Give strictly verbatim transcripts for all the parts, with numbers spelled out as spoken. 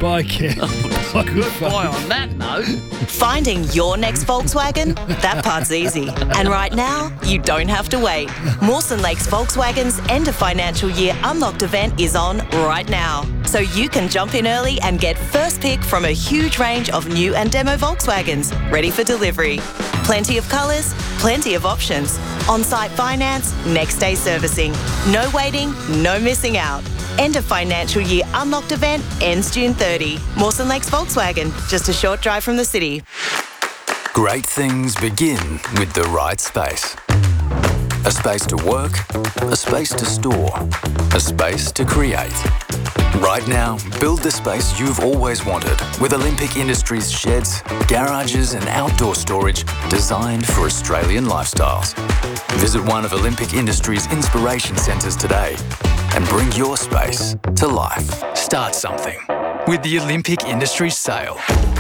Bye, Ken. Oh, good boy on that note. Finding your next Volkswagen? That part's easy. And right now, you don't have to wait. Mawson Lakes Volkswagen's end of financial year Unlocked event is on right now. So you can jump in early and get first pick from a huge range of new and demo Volkswagens ready for delivery. Plenty of colours, plenty of options. On-site finance, next day servicing. No waiting, no missing out. End of financial year Unlocked event ends June thirtieth. Mawson Lakes Volkswagen, just a short drive from the city. Great things begin with the right space. A space to work, a space to store, a space to create. Right now, build the space you've always wanted with Olympic Industries sheds, garages and outdoor storage designed for Australian lifestyles. Visit one of Olympic Industries' inspiration centres today and bring your space to life. Start something with the Olympic Industries sale.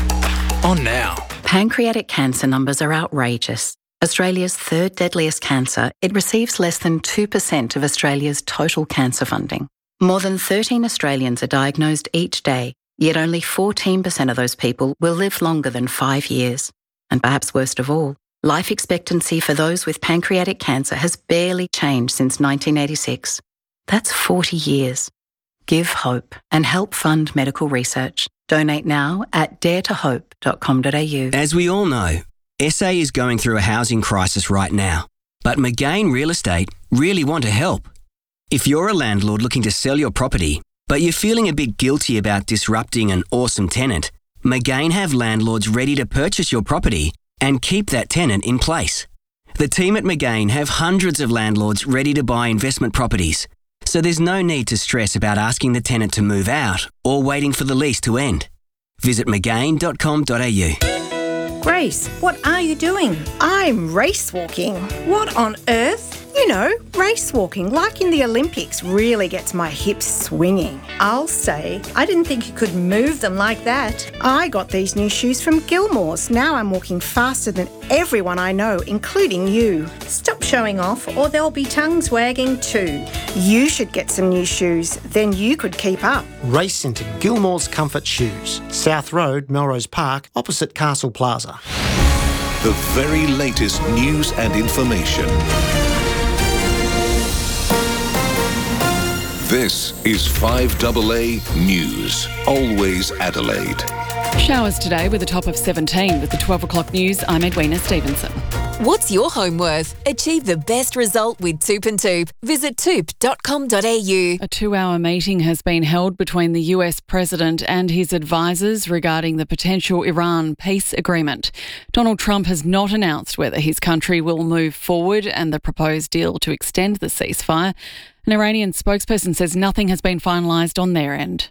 On now. Pancreatic cancer numbers are outrageous. Australia's third deadliest cancer, it receives less than two percent of Australia's total cancer funding. More than thirteen Australians are diagnosed each day, yet only fourteen percent of those people will live longer than five years. And perhaps worst of all, life expectancy for those with pancreatic cancer has barely changed since nineteen eighty-six. That's forty years. Give hope and help fund medical research. Donate now at dare to hope dot com dot a u. As we all know, S A is going through a housing crisis right now, but McGain Real Estate really want to help. If you're a landlord looking to sell your property, but you're feeling a bit guilty about disrupting an awesome tenant, McGain have landlords ready to purchase your property and keep that tenant in place. The team at McGain have hundreds of landlords ready to buy investment properties, so there's no need to stress about asking the tenant to move out or waiting for the lease to end. Visit mcgain dot com dot a u. Grace, what are you doing? I'm race walking. What on earth? You know, race walking, like in the Olympics, really gets my hips swinging. I'll say, I didn't think you could move them like that. I got these new shoes from Gilmore's. Now I'm walking faster than everyone I know, including you. Stop showing off or there'll be tongues wagging too. You should get some new shoes, then you could keep up. Race into Gilmore's Comfort Shoes, South Road, Melrose Park, opposite Castle Plaza. The very latest news and information. This is five A A News, always Adelaide. Showers today with a top of seventeen. With the twelve o'clock news, I'm Edwina Stevenson. What's your home worth? Achieve the best result with Toop and Toop. Visit toop dot com dot a u. A two-hour meeting has been held between the U S president and his advisors regarding the potential Iran peace agreement. Donald Trump has not announced whether his country will move forward and the proposed deal to extend the ceasefire. An Iranian spokesperson says nothing has been finalised on their end.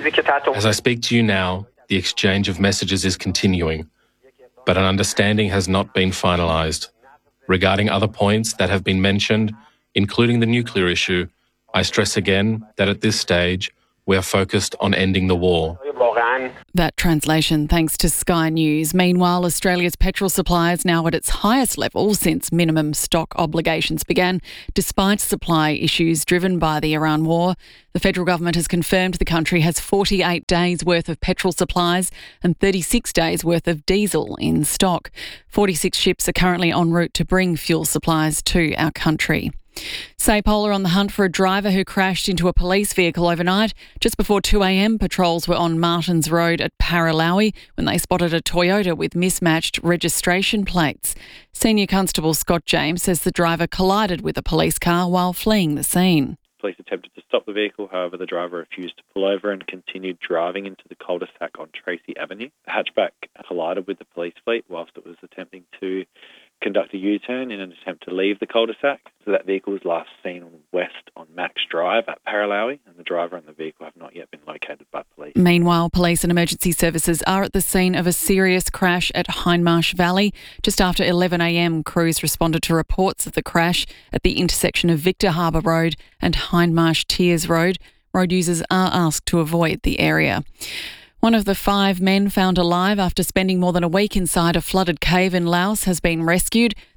As I speak to you now, the exchange of messages is continuing, but an understanding has not been finalised. Regarding other points that have been mentioned, including the nuclear issue, I stress again that at this stage, we are focused on ending the war. That translation thanks to Sky News. Meanwhile, Australia's petrol supply is now at its highest level since minimum stock obligations began, despite supply issues driven by the Iran war. The federal government has confirmed the country has forty-eight days' worth of petrol supplies and thirty-six days' worth of diesel in stock. forty-six ships are currently en route to bring fuel supplies to our country. SAPOL are on the hunt for a driver who crashed into a police vehicle overnight. Just before two a m, patrols were on Martins Road at Paralowie when they spotted a Toyota with mismatched registration plates. Senior Constable Scott James says the driver collided with a police car while fleeing the scene. Police attempted to stop the vehicle, however the driver refused to pull over and continued driving into the cul-de-sac on Tracy Avenue. The hatchback collided with the police fleet whilst it was attempting to conduct a U-turn in an attempt to leave the cul-de-sac. So that vehicle was last seen west on Max Drive at Paralowie, and the driver and the vehicle have not yet been located by police. Meanwhile, police and emergency services are at the scene of a serious crash at Hindmarsh Valley. Just after eleven a m, crews responded to reports of the crash at the intersection of Victor Harbour Road and Hindmarsh Tiers Road. Road users are asked to avoid the area. One of the five men found alive after spending more than a week inside a flooded cave in Laos has been rescued.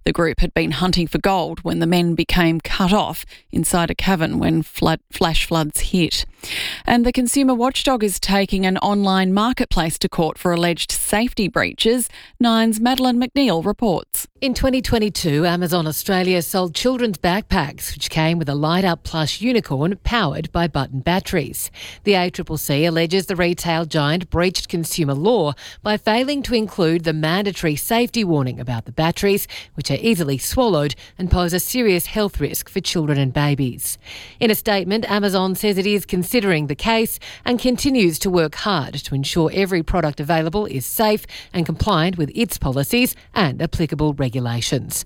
The group had been hunting for gold when the men became cut off inside a cavern when flood, flash floods hit. And the consumer watchdog is taking an online marketplace to court for alleged safety breaches. Nine's Madeline McNeil reports. In twenty twenty-two, Amazon Australia sold children's backpacks, which came with a light-up plush unicorn powered by Button batteries. The A C C C alleges the retail giant breached consumer law by failing to include the mandatory safety warning about the batteries, which are easily swallowed and pose a serious health risk for children and babies. In a statement, Amazon says it is considering the case and continues to work hard to ensure every product available is safe and compliant with its policies and applicable regulations.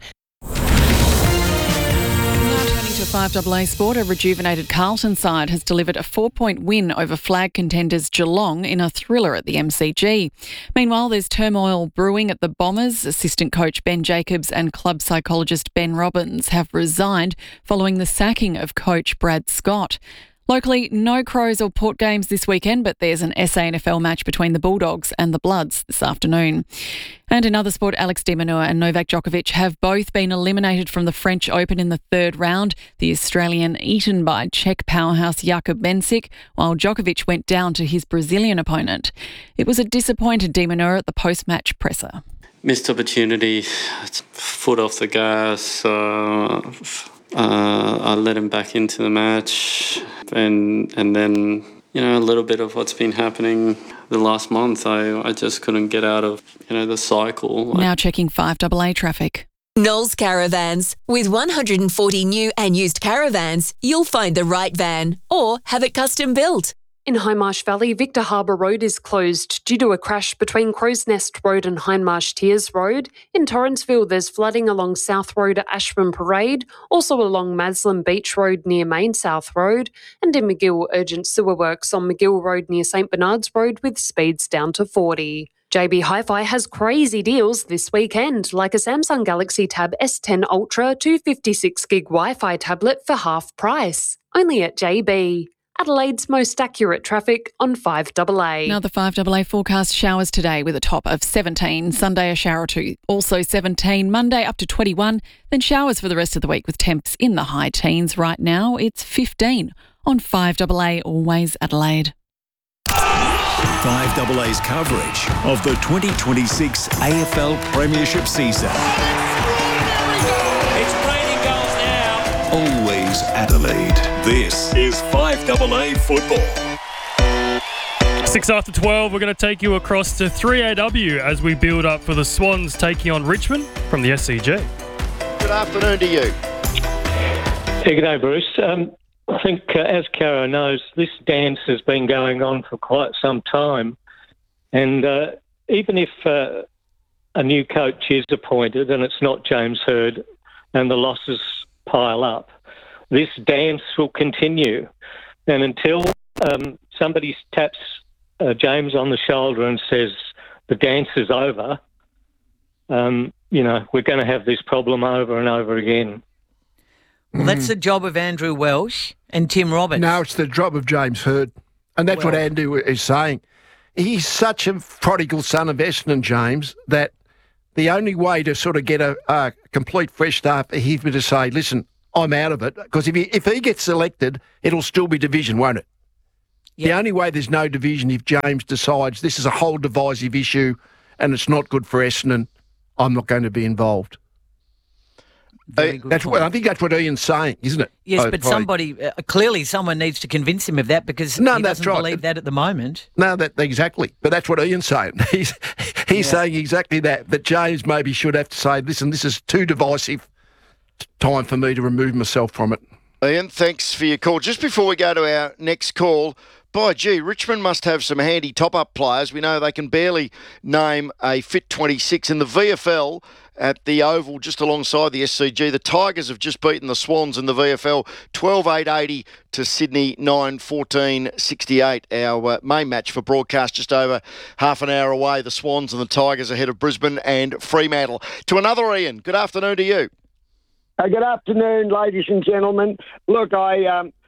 To five A A Sport, a rejuvenated Carlton side has delivered a four-point win over flag contenders Geelong in a thriller at the M C G. Meanwhile, there's turmoil brewing at the Bombers. Assistant coach Ben Jacobs and club psychologist Ben Robbins have resigned following the sacking of coach Brad Scott. Locally, no Crows or Port games this weekend, but there's an S A N F L match between the Bulldogs and the Bloods this afternoon. And in other sport, Alex de Minaur and Novak Djokovic have both been eliminated from the French Open in the third round. The Australian eaten by Czech powerhouse Jakub Benčić, while Djokovic went down to his Brazilian opponent. It was a disappointed de Minaur at the post-match presser. Missed opportunity, foot off the gas. Uh... Uh, I let him back into the match, and and then, you know, a little bit of what's been happening the last month. I, I just couldn't get out of, you know, the cycle. Now checking five A A traffic. Knowles Caravans. With one hundred forty new and used caravans, you'll find the right van or have it custom built. In Hindmarsh Valley, Victor Harbour Road is closed due to a crash between Crow's Nest Road and Hindmarsh Tiers Road. In Torrensville, there's flooding along South Road at Ashburn Parade, also along Maslin Beach Road near Main South Road, and in Magill, urgent sewer works on Magill Road near St Bernard's Road with speeds down to forty. J B Hi-Fi has crazy deals this weekend, like a Samsung Galaxy Tab S ten Ultra two fifty-six gig Wi-Fi tablet for half price. Only at J B. Adelaide's most accurate traffic on five A A. Now the five A A forecast: showers today with a top of seventeen. Sunday a shower or two, also seventeen. Monday up to twenty-one. Then showers for the rest of the week with temps in the high teens. Right now it's fifteen on five A A, always Adelaide. five A A's coverage of the twenty twenty-six A F L Premiership season. It's raining goals now. Always Adelaide. This is five A A football. Six after twelve, we're going to take you across to three A W as we build up for the Swans taking on Richmond from the S C G. Good afternoon to you. Yeah, good day, Bruce. Um, I think, uh, as Caro knows, this dance has been going on for quite some time. And uh, even if uh, a new coach is appointed and it's not James Hird and the losses pile up, this dance will continue. And until um, somebody taps uh, James on the shoulder and says the dance is over, um, you know, we're going to have this problem over and over again. Well, that's the job of Andrew Welsh and Tim Roberts. No, it's the job of James Hird. And that's well, what Andrew is saying. He's such a prodigal son of Essendon, James, that the only way to sort of get a, a complete fresh start for him to say, listen, I'm out of it. Because if he, if he gets selected, it'll still be division, won't it? Yep. The only way there's no division if James decides this is a whole divisive issue and it's not good for Essendon, I'm not going to be involved. Uh, that's what, I think that's what Ian's saying, isn't it? Yes, oh, but probably. somebody, uh, clearly someone needs to convince him of that because no, he that's doesn't right. believe that at the moment. No, that exactly. But that's what Ian's saying. He's he's yeah. saying exactly that, that James maybe should have to say, listen, this is too divisive. Time for me to remove myself from it. Ian, thanks for your call. Just before we go to our next call, by gee, Richmond must have some handy top-up players. We know they can barely name a fit twenty-six in the V F L at the Oval just alongside the S C G. The Tigers have just beaten the Swans in the V F L twelve eight eighty to Sydney nine fourteen sixty-eight. Our uh, main match for broadcast just over half an hour away. The Swans and the Tigers ahead of Brisbane and Fremantle. To another Ian, good afternoon to you. Uh, good afternoon, ladies and gentlemen. Look, I um,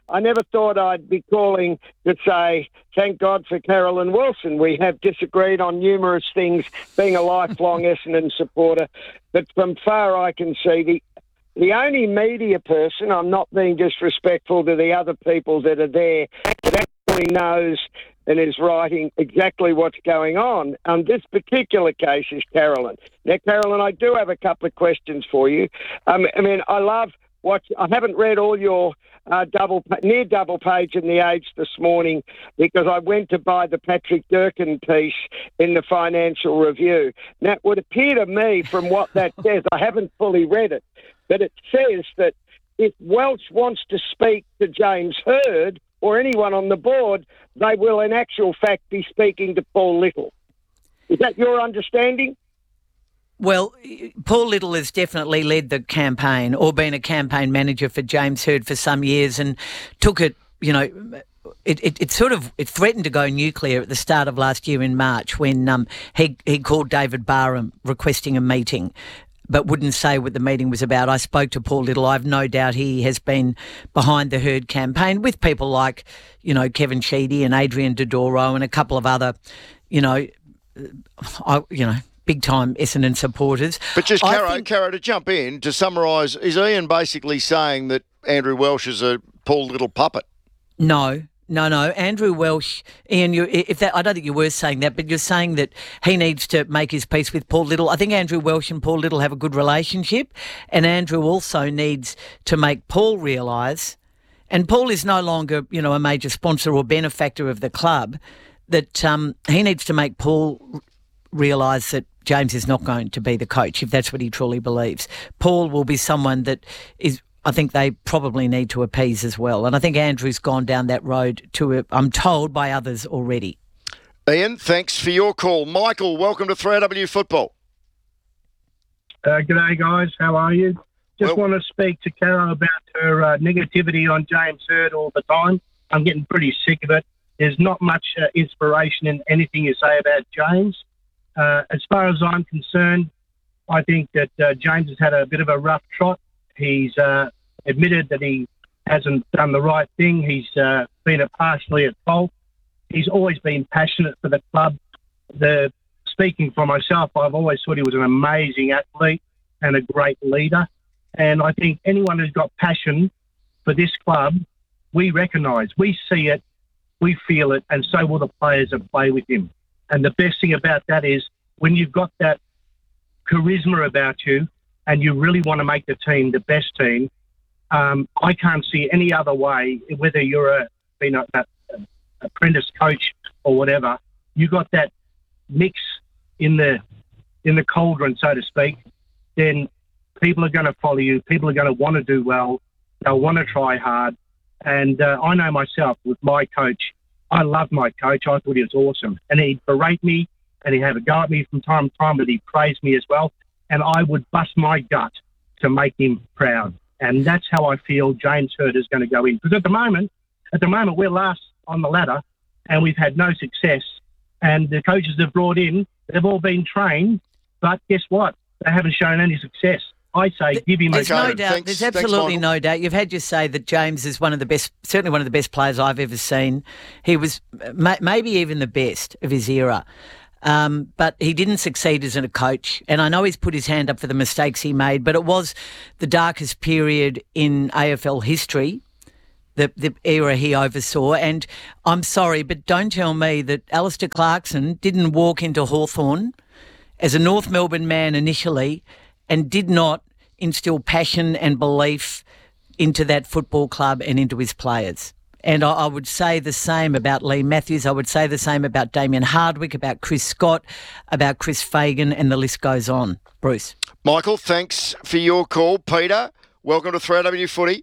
I never thought I'd be calling to say, thank God for Carolyn Wilson. We have disagreed on numerous things, being a lifelong Essendon supporter. But from far I can see, the the only media person, I'm not being disrespectful to the other people that are there, that actually knows and is writing exactly what's going on on this particular case is Carolyn. Now, Carolyn, I do have a couple of questions for you. Um, I mean, I love what I haven't read all your uh, double near double page in the Age this morning because I went to buy the Patrick Durkin piece in the Financial Review. Now, it would appear to me from what that says, I haven't fully read it, but it says that if Welsh wants to speak to James Hird or anyone on the board, they will in actual fact be speaking to Paul Little. Is that your understanding? Well, Paul Little has definitely led the campaign or been a campaign manager for James Hird for some years and took it, you know, it, it, it sort of it threatened to go nuclear at the start of last year in March when um, he, he called David Barham requesting a meeting, but wouldn't say what the meeting was about. I spoke to Paul Little. I've no doubt he has been behind the Hird campaign with people like, you know, Kevin Sheedy and Adrian Dodoro and a couple of other, you know, I, you know, big-time Essendon supporters. But just, Caro, think... Caro, to jump in, to summarise, is Ian basically saying that Andrew Welsh is a Paul Little puppet? No. No, no. Andrew Welsh, Ian, you, if that, I don't think you were saying that, but you're saying that he needs to make his peace with Paul Little. I think Andrew Welsh and Paul Little have a good relationship, and Andrew also needs to make Paul realise, and Paul is no longer, you know, a major sponsor or benefactor of the club, that um, he needs to make Paul realise that James is not going to be the coach, if that's what he truly believes. Paul will be someone that is... I think they probably need to appease as well. And I think Andrew's gone down that road to, I'm told, by others already. Ian, thanks for your call. Michael, welcome to three A W Football. Uh, g'day, guys. How are you? Just well, want to speak to Caro about her uh, negativity on James Hird all the time. I'm getting pretty sick of it. There's not much uh, inspiration in anything you say about James. Uh, as far as I'm concerned, I think that uh, James has had a bit of a rough trot. He's uh, admitted that he hasn't done the right thing. He's uh, been partially at fault. He's always been passionate for the club. The speaking for myself, I've always thought he was an amazing athlete and a great leader. And I think anyone who's got passion for this club, we recognise, we see it, we feel it, and so will the players that play with him. And the best thing about that is when you've got that charisma about you and you really want to make the team the best team, um, I can't see any other way, whether you're a, been a, a, a apprentice coach or whatever, you got that mix in the in the cauldron, so to speak, then people are going to follow you. People are going to want to do well. They'll want to try hard. And uh, I know myself with my coach, I loved my coach. I thought he was awesome. And he'd berate me and he'd have a go at me from time to time, but he'd praise me as well. And I would bust my gut to make him proud. And that's how I feel James Hird is going to go in. Because at the moment, at the moment, we're last on the ladder and we've had no success. And the coaches they've brought in, they've all been trained, but guess what? They haven't shown any success. I say give him there's a go. no doubt. Thanks, there's absolutely thanks, no doubt. You've had to say that James is one of the best, certainly one of the best players I've ever seen. He was may, maybe even the best of his era. Um, but he didn't succeed as a coach. And I know he's put his hand up for the mistakes he made, but it was the darkest period in A F L history, the, the era he oversaw. And I'm sorry, but don't tell me that Alistair Clarkson didn't walk into Hawthorn as a North Melbourne man initially and did not instill passion and belief into that football club and into his players. And I, I would say the same about Lee Matthews. I would say the same about Damien Hardwick, about Chris Scott, about Chris Fagan, and the list goes on. Bruce. Michael, thanks for your call. Peter, welcome to three A W Footy.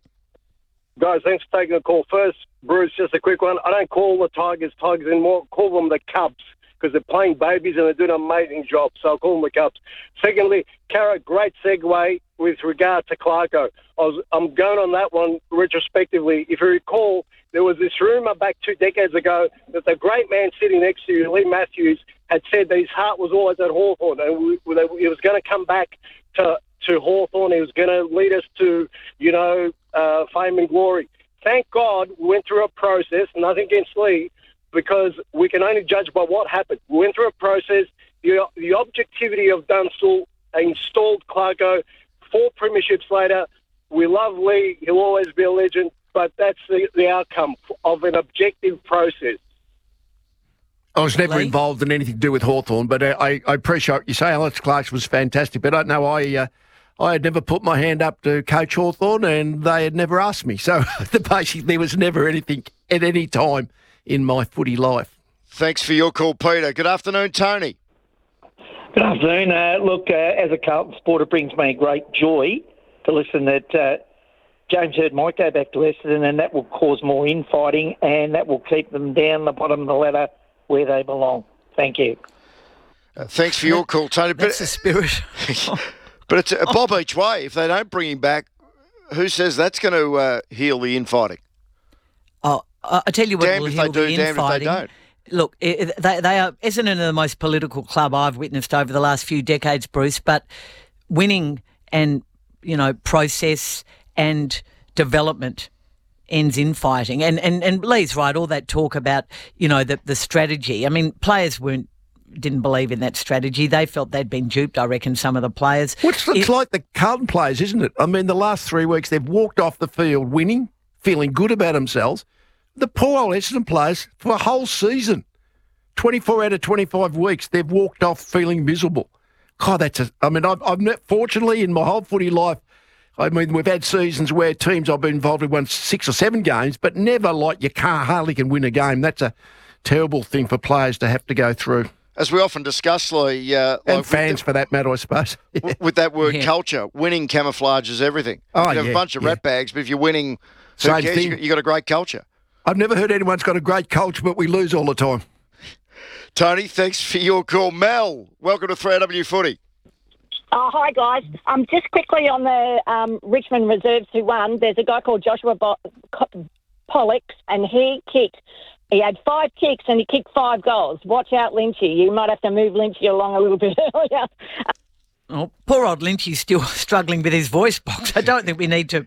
Guys, thanks for taking the call. First, Bruce, just a quick one. I don't call the Tigers Tigers anymore. Call them the Cubs because they're playing babies and they're doing an amazing job. So I'll call them the Cubs. Secondly, Cara, great segue with regard to Clarko. I was, I'm going on that one retrospectively. If you recall, there was this rumour back two decades ago that the great man sitting next to you, Lee Matthews, had said that his heart was always at Hawthorn and we, we, he was going to come back to, to Hawthorn. He was going to lead us to, you know, uh, fame and glory. thank God we went through a process, nothing against Lee, because we can only judge by what happened. We went through a process. The, the objectivity of Dunstall installed Clarko. Four premierships later, we love Lee. He'll always be a legend, but that's the, the outcome of an objective process. I was never Lee? involved in anything to do with Hawthorn, but I, I appreciate what you say. Alex Clarkson was fantastic, but I know I uh, I had never put my hand up to coach Hawthorn, and they had never asked me. So basically, there was never anything at any time in my footy life. Thanks for your call, Peter. Good afternoon, Tony. Good afternoon. Uh, look, uh, as a Carlton supporter, it brings me great joy to listen that uh, James Hird might go back to Essendon, and that will cause more infighting, and that will keep them down the bottom of the ladder where they belong. Thank you. Uh, thanks for your call, Tony. That's the spirit. But it's a bob each way. If they don't bring him back, who says that's going to uh, heal the infighting? Oh, I tell you what Damned will if heal they do, the damned if they infighting. don't. Look, it, they, they are Essendon are the most political club I've witnessed over the last few decades, Bruce, but winning and, you know, process and development ends in fighting. And, and, and Lee's right, all that talk about, you know, the, the strategy. I mean, players weren't didn't believe in that strategy. They felt they'd been duped, I reckon, some of the players. It's, it's like the Carlton players, isn't it? I mean, the last three weeks they've walked off the field winning, feeling good about themselves. The poor old Essendon players, for a whole season, twenty-four out of twenty-five weeks, they've walked off feeling miserable. God, that's a... I mean, I've, I've ne- fortunately, in my whole footy life, I mean, we've had seasons where teams I've been involved with won six or seven games, but never like you can't hardly can win a game. That's a terrible thing for players to have to go through. As we often discuss, Lee... Uh, and like fans, the, for that matter, I suppose. with that word Yeah. culture, winning camouflages everything. Oh, you can have yeah, a bunch of yeah. rat bags, but if you're winning, who Same cares? thing. You got, you got a great culture. I've never heard anyone's got a great culture, but we lose all the time. Tony, thanks for your call. Mel, welcome to three A W Footy. Oh, hi, guys. Um, just quickly on the um, Richmond reserves who won, there's a guy called Joshua Bo- Co- Pollux, and he kicked. He had five kicks and he kicked five goals. Watch out, Lynchy. You might have to move Lynchy along a little bit earlier. Oh, poor old Lynchy's still struggling with his voice box. I don't think we need to.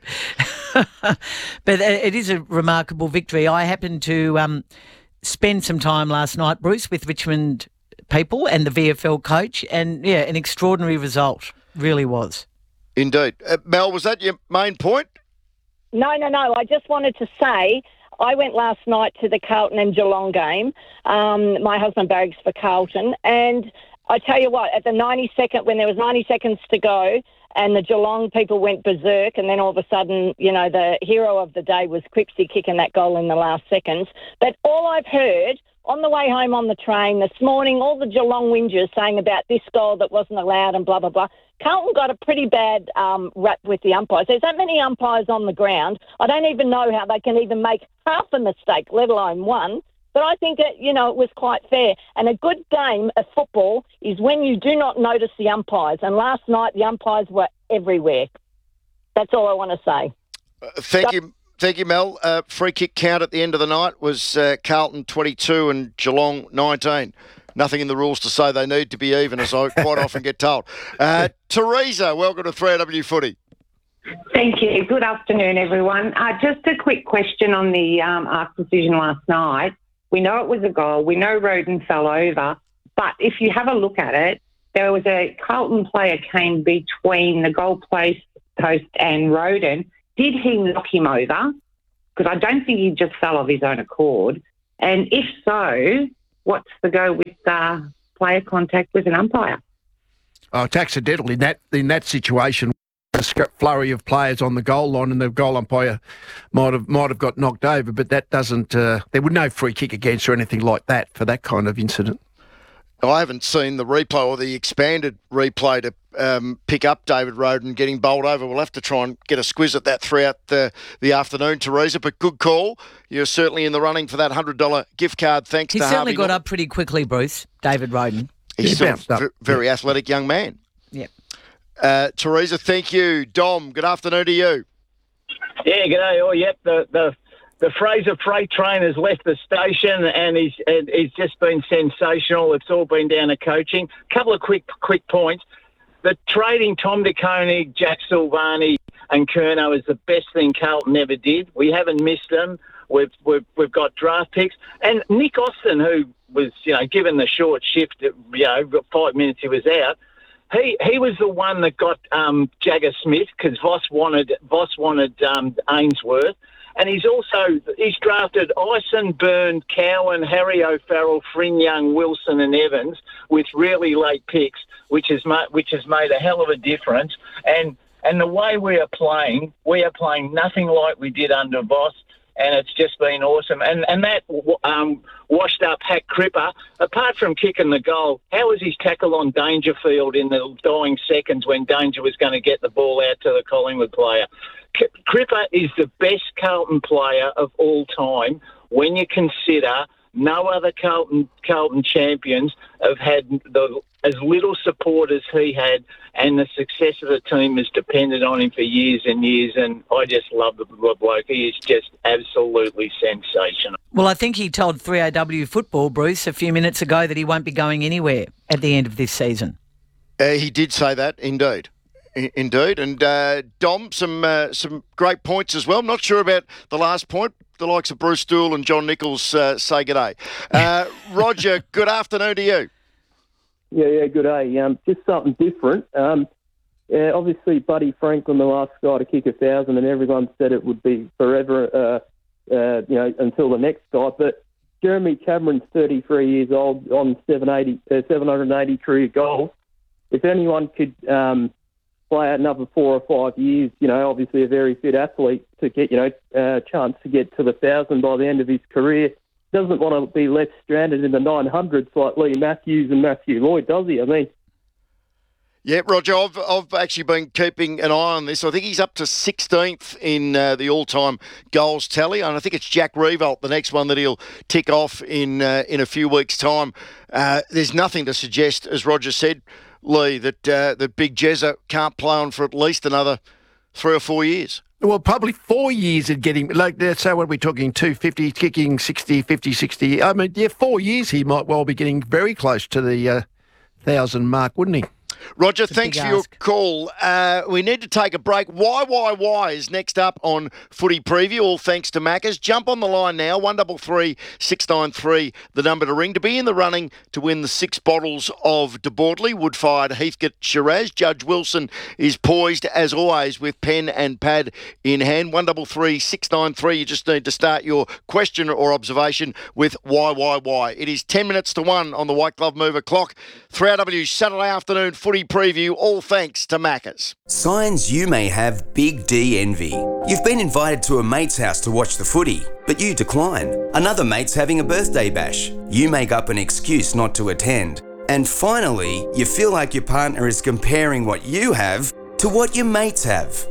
But it is a remarkable victory. I happened to um, spend some time last night, Bruce, with Richmond people and the V F L coach, and, yeah, an extraordinary result. Really was. Indeed. Uh, Mel, was that your main point? No, no, no. I just wanted to say I went last night to the Carlton and Geelong game. Um, my husband barracks for Carlton, and I tell you what, at the ninety-second, when there was ninety seconds to go, and the Geelong people went berserk, and then all of a sudden, you know, the hero of the day was Cripsy kicking that goal in the last seconds. But all I've heard on the way home on the train this morning, all the Geelong whingers saying about this goal that wasn't allowed and blah, blah, blah. Carlton got a pretty bad um, rap with the umpires. There's that many umpires on the ground. I don't even know how they can even make half a mistake, let alone one. But I think, it, you know, it was quite fair. And a good game of football is when you do not notice the umpires. And last night, the umpires were everywhere. That's all I want to say. Uh, thank you. Thank you, Mel. Uh, free kick count at the end of the night was uh, Carlton twenty-two and Geelong nineteen. Nothing in the rules to say they need to be even, as I quite often get told. Uh, Teresa, welcome to three A W Footy. Thank you. Good afternoon, everyone. Uh, just a quick question on the um, Arc decision last night. We know it was a goal. We know Roden fell over. But if you have a look at it, there was a Carlton player came between the goal post post and Roden. Did he knock him over? Because I don't think he just fell of his own accord. And if so, what's the go with uh, player contact with an umpire? Oh, it's accidental in that in that situation. A flurry of players on the goal line, and the goal umpire might have might have got knocked over, but that doesn't. Uh, there was no free kick against or anything like that for that kind of incident. I haven't seen the replay or the expanded replay to um, pick up David Roden getting bowled over. We'll have to try and get a squiz at that throughout the, the afternoon, Teresa. But good call. You're certainly in the running for that one hundred dollars gift card. Thanks He to certainly Harvey got Norman. up pretty quickly, Bruce, David Roden. He's He still bounced up. a very athletic young man. Yep. Uh, Teresa, thank you. Dom, good afternoon to you. Yeah, g'day. Oh, yep. The the the Fraser freight train has left the station, and he's and he's just been sensational. It's all been down to coaching. A couple of quick quick points. the trading Tom De Koning, Jack Silvani and Curnow is the best thing Carlton ever did. We haven't missed them. We've, we've, we've got draft picks. And Nick Austin, who was, you know, given the short shift, you know, five minutes he was out, He he was the one that got um, Jagger Smith because Voss wanted Voss wanted um, Ainsworth, and he's also he's drafted Ison, Byrne, Cowan, Harry O'Farrell, Fring Young, Wilson, and Evans with really late picks, which has ma- which has made a hell of a difference. And and the way we are playing, we are playing nothing like we did under Voss. And it's just been awesome. And and that um, washed up Hack Cripper, apart from kicking the goal, how was his tackle on Dangerfield in the dying seconds when Danger was going to get the ball out to the Collingwood player? C- Cripper is the best Carlton player of all time when you consider no other Carlton Carlton champions have had the, as little support as he had, and the success of the team has depended on him for years and years, and I just love the bloke. He is just absolutely sensational. Well, I think he told three A W Football, Bruce, a few minutes ago that he won't be going anywhere at the end of this season. Uh, he did say that, indeed. I- Indeed. And uh, Dom, some uh, some great points as well. I'm not sure about the last point. The likes of Bruce Dool and John Nichols uh, say good day. Uh, Roger, good afternoon to you. Yeah, yeah, good day. Um, just something different. Um, yeah, obviously, Buddy Franklin, the last guy to kick a thousand, and everyone said it would be forever, uh, uh, you know, until the next guy. But Jeremy Cameron's thirty-three years old on seven eighty, uh, seven hundred eighty career goals. If anyone could um, play out another four or five years, you know, obviously a very fit athlete to get, you know, a chance to get to the thousand by the end of his career. Doesn't want to be left stranded in the nine hundreds like Lee Matthews and Matthew Lloyd, does he? I mean, yeah, Roger, I've, I've actually been keeping an eye on this. I think he's up to sixteenth in uh, the all-time goals tally, and I think it's Jack Revolt, the next one that he'll tick off in uh, in a few weeks' time. Uh, there's nothing to suggest, as Roger said, Lee, that uh, the big Jezza can't play on for at least another three or four years. Well, probably four years of getting, like, so what are we talking, two fifty, kicking sixty, fifty, sixty. I mean, yeah, four years he might well be getting very close to the uh, one thousand mark, wouldn't he? Roger, thanks for ask. your call. Uh, we need to take a break. Why, why, why is next up on Footy Preview, all thanks to Macca's. Jump on the line now, one three three, six nine three, the number to ring, to be in the running to win the six bottles of De Bortley wood-fired Heathcote Shiraz. Judge Wilson is poised, as always, with pen and pad in hand. one three three, six nine three. You just need to start your question or observation with why, why, why. It is ten minutes to one on the White Glove Mover clock. three R W Saturday afternoon Footy Preview, all thanks to Macca's. Signs you may have Big D envy. You've been invited to a mate's house to watch the footy, but you decline. Another mate's having a birthday bash. You make up an excuse not to attend. And finally, you feel like your partner is comparing what you have to what your mates have.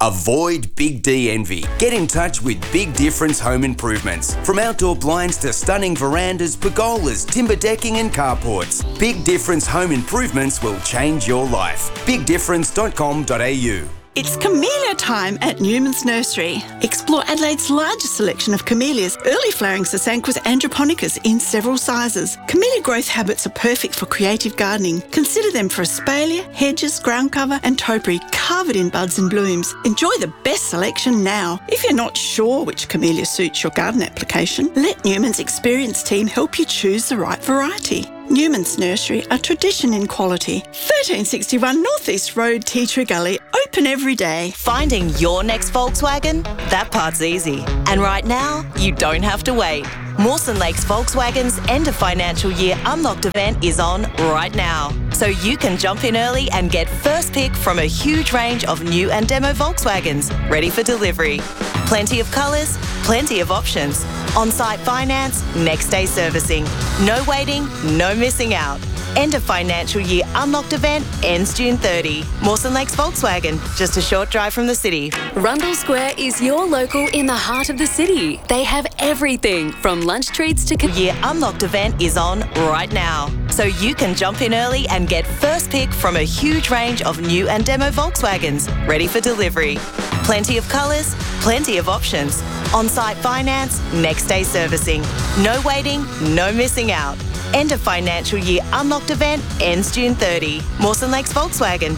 Avoid Big D envy. Get in touch with Big Difference Home Improvements. From outdoor blinds to stunning verandas, pergolas, timber decking and carports, Big Difference Home Improvements will change your life. big difference dot com dot a u. It's camellia time at Newman's Nursery. Explore Adelaide's largest selection of camellias, early flowering Sasanquas and japonicas in several sizes. Camellia growth habits are perfect for creative gardening. Consider them for espalier, hedges, ground cover and topiary covered in buds and blooms. Enjoy the best selection now. If you're not sure which camellia suits your garden application, let Newman's experienced team help you choose the right variety. Newman's Nursery, a tradition in quality. thirteen sixty-one North East Road, Tea Tree Gully, open every day. Finding your next Volkswagen? That part's easy. And right now, you don't have to wait. Mawson Lakes Volkswagen's end of financial year unlocked event is on right now. So you can jump in early and get first pick from a huge range of new and demo Volkswagens ready for delivery. Plenty of colours, plenty of options. On-site finance, next day servicing. No waiting, no missing out. End of financial year unlocked event ends June thirtieth. Mawson Lakes Volkswagen, just a short drive from the city. Rundle Square is your local in the heart of the city. They have everything from lunch treats to... Year unlocked event is on right now. So you can jump in early and get first pick from a huge range of new and demo Volkswagens ready for delivery. Plenty of colours, plenty of options. On-site finance, next day servicing. No waiting, no missing out. End of financial year unlocked event ends June thirtieth. Mawson Lakes Volkswagen,